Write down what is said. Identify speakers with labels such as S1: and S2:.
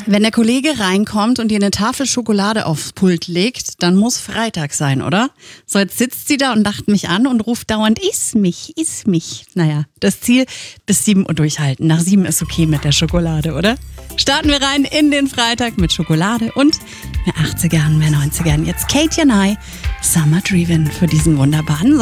S1: Wenn der Kollege reinkommt und dir eine Tafel Schokolade aufs Pult legt, dann muss Freitag sein, oder? So, jetzt sitzt sie da und lacht mich an und ruft dauernd, iss mich, iss mich. Naja, das Ziel, bis 7 Uhr durchhalten. Nach 7 ist okay mit der Schokolade, oder? Starten wir rein in den Freitag mit Schokolade und mehr 80ern, mehr 90ern. Jetzt Katie and I, Summer Driven für diesen wunderbaren Sonntag.